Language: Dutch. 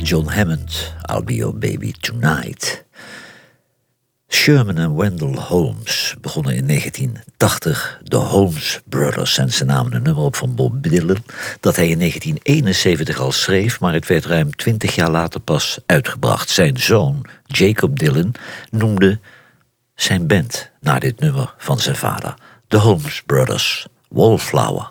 John Hammond, I'll Be Your Baby Tonight. Sherman en Wendell Holmes begonnen in 1980 de Holmes Brothers en ze namen een nummer op van Bob Dylan dat hij in 1971 al schreef, maar het werd ruim 20 jaar later pas uitgebracht. Zijn zoon, Jacob Dylan, noemde zijn band naar dit nummer van zijn vader, de Holmes Brothers, Wallflower.